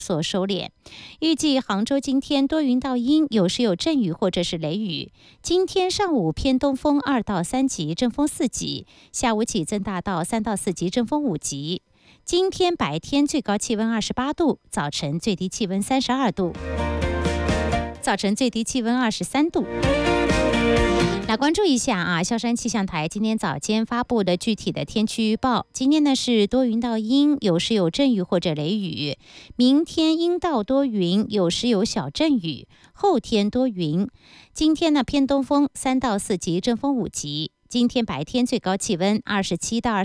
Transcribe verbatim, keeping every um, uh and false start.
所收敛。预计杭州今天多云到阴，有时有阵雨或者是雷雨。今天上午偏东风二到三级，阵风四级；下午起增大到三到四级，阵风五级。今天白天最高气温二十八度，早晨最低气温三十二度，早晨最低气温二十三度。来关注一下啊，萧山气象台今天早间发布的具体的天气预报。今天呢是多云到阴，有时有阵雨或者雷雨。明天阴到多云，有时有小阵雨。后天多云。今天呢偏东风三到四级，阵风五级。今天白天最高气温二十七到二